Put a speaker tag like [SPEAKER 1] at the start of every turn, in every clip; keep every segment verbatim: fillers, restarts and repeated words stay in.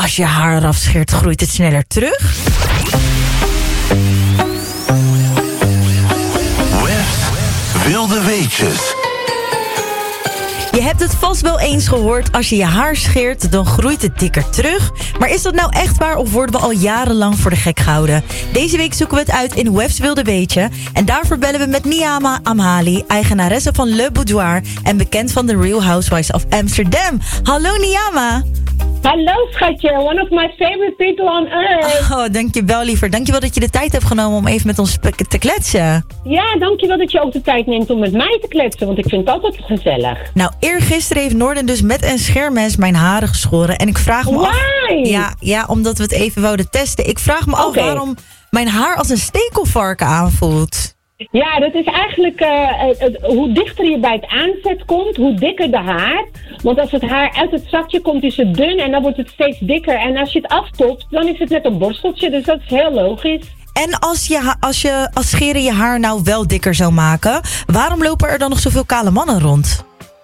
[SPEAKER 1] Als je haar eraf scheert, groeit het sneller terug?
[SPEAKER 2] Webs wilde weetjes.
[SPEAKER 1] Je hebt het vast wel eens gehoord, als je je haar scheert, dan groeit het dikker terug. Maar is dat nou echt waar of worden we al jarenlang voor de gek gehouden? Deze week zoeken we het uit in Webs wilde weetje. En daarvoor bellen we met Niyama Amhali, eigenaresse van Le Boudoir en bekend van The Real Housewives of Amsterdam. Hallo Niyama.
[SPEAKER 3] Hallo schatje, one of my favorite people on earth.
[SPEAKER 1] Oh, dankjewel liever. Dankjewel dat je de tijd hebt genomen om even met ons te kletsen.
[SPEAKER 3] Ja, dankjewel dat je ook de tijd neemt om met mij te kletsen, want ik vind het altijd gezellig.
[SPEAKER 1] Nou, eergisteren heeft Noorden dus met een schermes mijn haren geschoren. En ik vraag me
[SPEAKER 3] Why?
[SPEAKER 1] af... Ja, ja, omdat we het even wouden testen. Ik vraag me af
[SPEAKER 3] Okay.
[SPEAKER 1] waarom mijn haar als een stekelvarken aanvoelt.
[SPEAKER 3] Ja, dat is eigenlijk uh, het, het, hoe dichter je bij het aanzet komt, hoe dikker de haar. Want als het haar uit het zakje komt, is het dun en dan wordt het steeds dikker. En als je het aftopt, dan is het net een borsteltje, dus dat is heel logisch.
[SPEAKER 1] En als je, ha- als je als scheren je haar nou wel dikker zou maken, waarom lopen er dan nog zoveel kale mannen rond?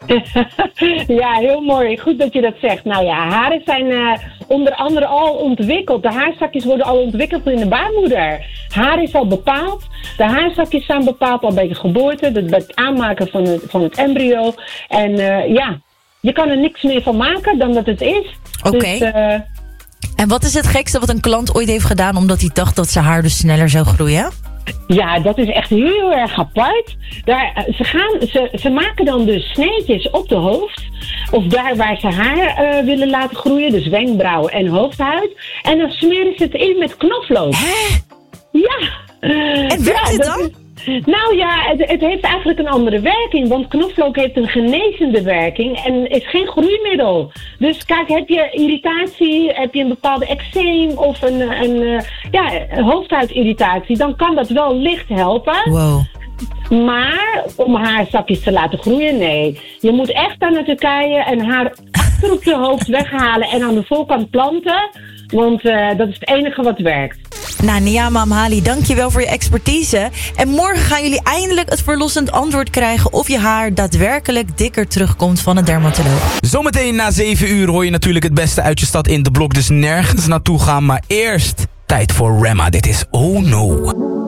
[SPEAKER 3] Ja, heel mooi. Goed dat je dat zegt. Nou ja, haren zijn uh, onder andere al ontwikkeld. De haarzakjes worden al ontwikkeld in de baarmoeder. Haar is al bepaald. De haarzakjes zijn bepaald al bij de geboorte, bij het aanmaken van het, van het embryo. En uh, ja, je kan er niks meer van maken dan dat het is.
[SPEAKER 1] Oké.
[SPEAKER 3] Dus, uh,
[SPEAKER 1] En wat is het gekste wat een klant ooit heeft gedaan omdat hij dacht dat zijn haar dus sneller zou groeien?
[SPEAKER 3] Ja, dat is echt heel erg apart. Daar, ze, gaan, ze, ze maken dan dus sneetjes op de hoofd. Of daar waar ze haar uh, willen laten groeien. Dus wenkbrauwen en hoofdhuid. En dan smeren ze het in met knoflook.
[SPEAKER 1] Hè?
[SPEAKER 3] Ja.
[SPEAKER 1] En werkt
[SPEAKER 3] ja,
[SPEAKER 1] het dan?
[SPEAKER 3] Is, nou ja, het, het heeft eigenlijk een andere werking. Want knoflook heeft een genezende werking en is geen groeimiddel. Dus kijk, heb je irritatie, heb je een bepaalde eczeem of een, een, een ja, hoofdhuidirritatie, dan kan dat wel licht helpen.
[SPEAKER 1] Wow.
[SPEAKER 3] Maar om haarzakjes te laten groeien, nee. Je moet echt daar naar Turkije en haar achter op je hoofd weghalen en aan de voorkant planten. Want uh, dat is het enige wat werkt.
[SPEAKER 1] Nou, Niyama Amhali, dankjewel voor je expertise. En morgen gaan jullie eindelijk het verlossend antwoord krijgen of je haar daadwerkelijk dikker terugkomt van een dermatoloog.
[SPEAKER 4] Zometeen na zeven uur hoor je natuurlijk het beste uit je stad in de blok. Dus nergens naartoe gaan, maar eerst tijd voor Rema. Dit is Oh No.